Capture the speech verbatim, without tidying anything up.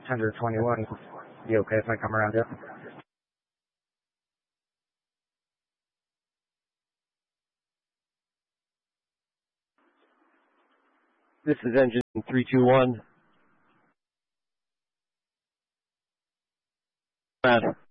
one twenty-one. You okay if I come around you? This is engine three two one.